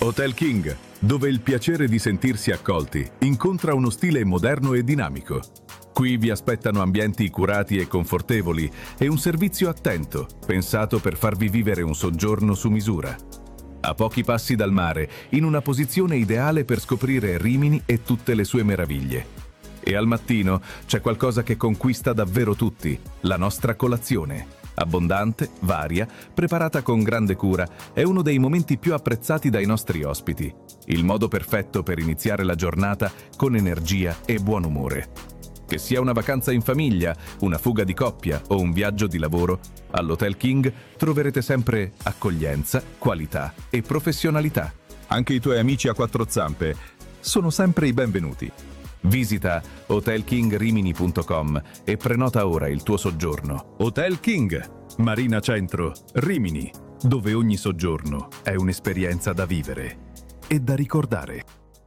Hotel King, dove il piacere di sentirsi accolti incontra uno stile moderno e dinamico. Qui vi aspettano ambienti curati e confortevoli e un servizio attento, pensato per farvi vivere un soggiorno su misura. A pochi passi dal mare, in una posizione ideale per scoprire Rimini e tutte le sue meraviglie. E al mattino c'è qualcosa che conquista davvero tutti, la nostra colazione. Abbondante, varia, preparata con grande cura, è uno dei momenti più apprezzati dai nostri ospiti. Il modo perfetto per iniziare la giornata con energia e buon umore. Che sia una vacanza in famiglia, una fuga di coppia o un viaggio di lavoro, all'Hotel King troverete sempre accoglienza, qualità e professionalità. Anche i tuoi amici a quattro zampe sono sempre i benvenuti. Visita hotelkingrimini.com e prenota ora il tuo soggiorno. Hotel King, Marina Centro, Rimini, dove ogni soggiorno è un'esperienza da vivere e da ricordare.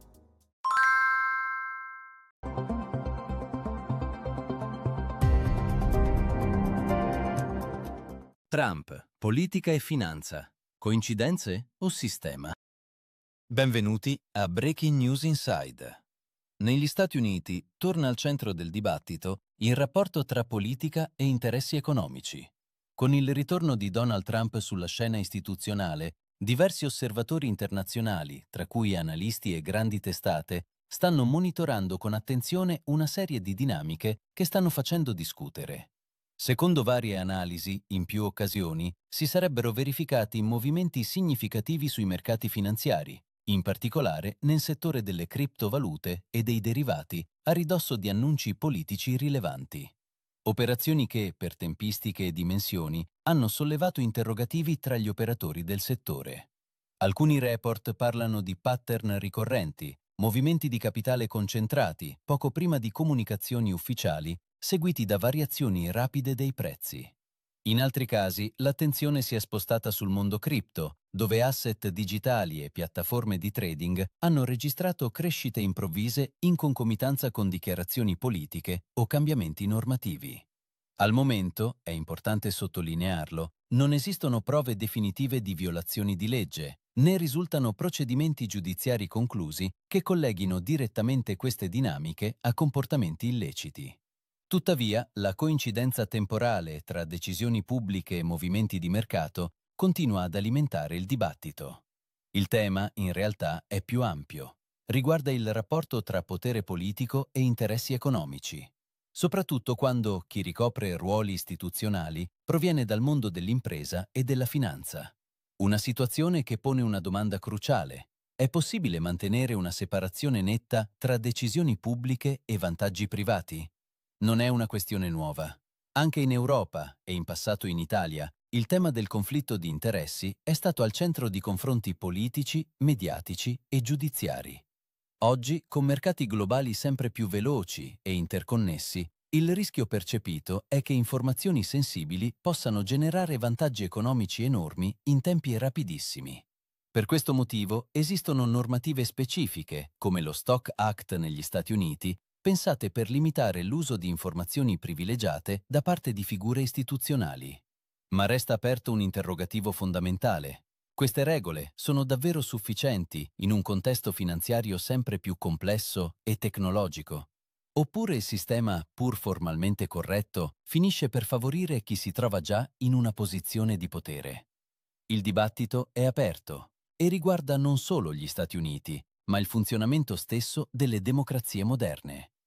Trump, politica e finanza. Coincidenze o sistema? Benvenuti a Breaking News Inside. Negli Stati Uniti torna al centro del dibattito il rapporto tra politica e interessi economici. Con il ritorno di Donald Trump sulla scena istituzionale, diversi osservatori internazionali, tra cui analisti e grandi testate, stanno monitorando con attenzione una serie di dinamiche che stanno facendo discutere. Secondo varie analisi, in più occasioni, si sarebbero verificati movimenti significativi sui mercati finanziari, in particolare nel settore delle criptovalute e dei derivati, a ridosso di annunci politici rilevanti. Operazioni che, per tempistiche e dimensioni, hanno sollevato interrogativi tra gli operatori del settore. Alcuni report parlano di pattern ricorrenti, movimenti di capitale concentrati, poco prima di comunicazioni ufficiali, seguiti da variazioni rapide dei prezzi. In altri casi, l'attenzione si è spostata sul mondo cripto, dove asset digitali e piattaforme di trading hanno registrato crescite improvvise in concomitanza con dichiarazioni politiche o cambiamenti normativi. Al momento, è importante sottolinearlo, non esistono prove definitive di violazioni di legge, né risultano procedimenti giudiziari conclusi che colleghino direttamente queste dinamiche a comportamenti illeciti. Tuttavia, la coincidenza temporale tra decisioni pubbliche e movimenti di mercato continua ad alimentare il dibattito. Il tema, in realtà, è più ampio. Riguarda il rapporto tra potere politico e interessi economici, soprattutto quando chi ricopre ruoli istituzionali proviene dal mondo dell'impresa e della finanza. Una situazione che pone una domanda cruciale. È possibile mantenere una separazione netta tra decisioni pubbliche e vantaggi privati? Non è una questione nuova. Anche in Europa e in passato in Italia, il tema del conflitto di interessi è stato al centro di confronti politici, mediatici e giudiziari. Oggi, con mercati globali sempre più veloci e interconnessi, il rischio percepito è che informazioni sensibili possano generare vantaggi economici enormi in tempi rapidissimi. Per questo motivo esistono normative specifiche, come lo Stock Act negli Stati Uniti, pensate per limitare l'uso di informazioni privilegiate da parte di figure istituzionali. Ma resta aperto un interrogativo fondamentale. Queste regole sono davvero sufficienti in un contesto finanziario sempre più complesso e tecnologico? Oppure il sistema, pur formalmente corretto, finisce per favorire chi si trova già in una posizione di potere? Il dibattito è aperto e riguarda non solo gli Stati Uniti, ma il funzionamento stesso delle democrazie moderne.